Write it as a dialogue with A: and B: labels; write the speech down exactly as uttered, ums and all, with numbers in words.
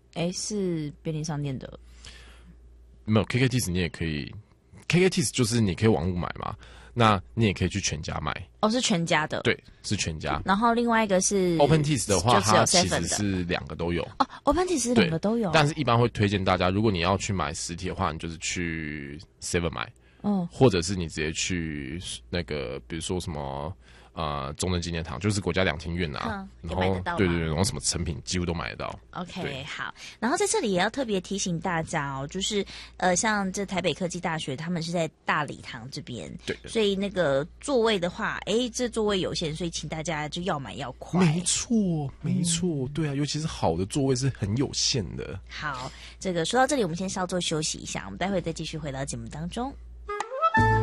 A: 哎，是便利商店的。
B: 没有 K K T S 你也可以 ，K K T S 就是你可以网络买嘛，那你也可以去全家买。
A: 哦，是全家的。
B: 对，是全家。
A: 然后另外一个是
B: OpenTeast 的话，它其实
A: 的
B: 是两个都有。
A: 哦 ，OpenTeast 两个都有。
B: 但是一般会推荐大家，如果你要去买实体的话，你就是去 Seven 买，
A: 嗯，
B: 或者是你直接去那个，比如说什么。呃，中正纪念堂就是国家两厅院啊，
A: 嗯、
B: 然后对对对，然后什么成品几乎都买得到。
A: OK， 好，然后在这里也要特别提醒大家哦，就是呃，像这台北科技大学，他们是在大礼堂这边，
B: 对，
A: 所以那个座位的话，哎，这座位有限，所以请大家就要买要快。
B: 没错，没错，嗯、对啊，尤其是好的座位是很有限的。
A: 好，这个说到这里，我们先稍作休息一下，我们待会再继续回到节目当中。